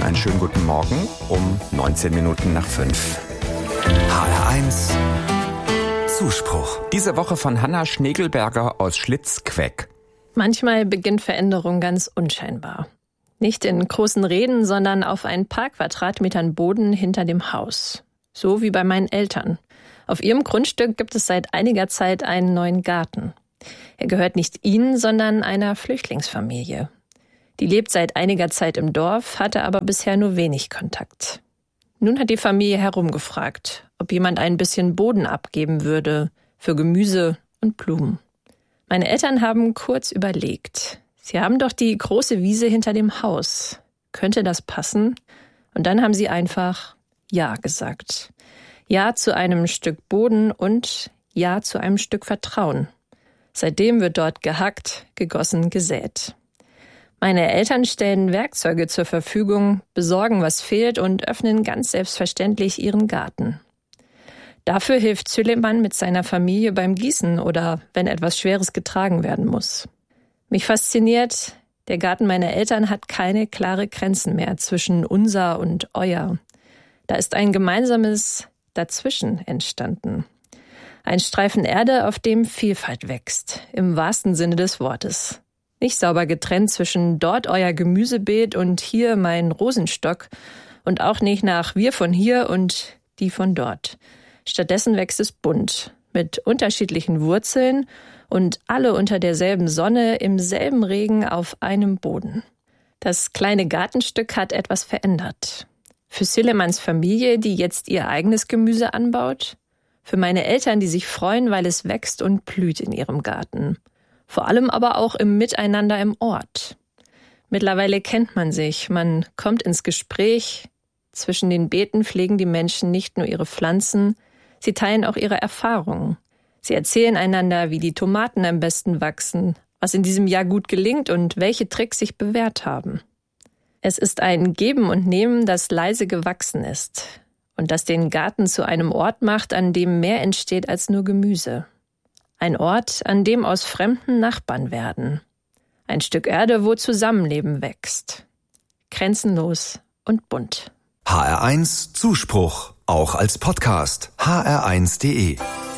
einen schönen guten Morgen um 19 Minuten nach 5. HR1 Zuspruch. Diese Woche von Hanna Schnegelberger aus Schlitzqueck. Manchmal beginnt Veränderung ganz unscheinbar. Nicht in großen Reden, sondern auf ein paar Quadratmetern Boden hinter dem Haus. So wie bei meinen Eltern. Auf ihrem Grundstück gibt es seit einiger Zeit einen neuen Garten. Er gehört nicht ihnen, sondern einer Flüchtlingsfamilie. Die lebt seit einiger Zeit im Dorf, hatte aber bisher nur wenig Kontakt. Nun hat die Familie herumgefragt, ob jemand ein bisschen Boden abgeben würde für Gemüse und Blumen. Meine Eltern haben kurz überlegt. Sie haben doch die große Wiese hinter dem Haus. Könnte das passen? Und dann haben sie einfach Ja gesagt. Ja zu einem Stück Boden und Ja zu einem Stück Vertrauen. Seitdem wird dort gehackt, gegossen, gesät. Meine Eltern stellen Werkzeuge zur Verfügung, besorgen, was fehlt und öffnen ganz selbstverständlich ihren Garten. Dafür hilft Süleyman mit seiner Familie beim Gießen oder wenn etwas Schweres getragen werden muss. Mich fasziniert, der Garten meiner Eltern hat keine klare Grenzen mehr zwischen unser und euer. Da ist ein gemeinsames Dazwischen entstanden. Ein Streifen Erde, auf dem Vielfalt wächst, im wahrsten Sinne des Wortes. Nicht sauber getrennt zwischen dort euer Gemüsebeet und hier mein Rosenstock und auch nicht nach wir von hier und die von dort. Stattdessen wächst es bunt, mit unterschiedlichen Wurzeln und alle unter derselben Sonne, im selben Regen auf einem Boden. Das kleine Gartenstück hat etwas verändert. Für Süleymans Familie, die jetzt ihr eigenes Gemüse anbaut. Für meine Eltern, die sich freuen, weil es wächst und blüht in ihrem Garten. Vor allem aber auch im Miteinander im Ort. Mittlerweile kennt man sich, man kommt ins Gespräch. Zwischen den Beeten pflegen die Menschen nicht nur ihre Pflanzen, sie teilen auch ihre Erfahrungen. Sie erzählen einander, wie die Tomaten am besten wachsen, was in diesem Jahr gut gelingt und welche Tricks sich bewährt haben. Es ist ein Geben und Nehmen, das leise gewachsen ist und das den Garten zu einem Ort macht, an dem mehr entsteht als nur Gemüse. Ein Ort, an dem aus Fremden Nachbarn werden. Ein Stück Erde, wo Zusammenleben wächst. Grenzenlos und bunt. HR1 Zuspruch, auch als Podcast. hr1.de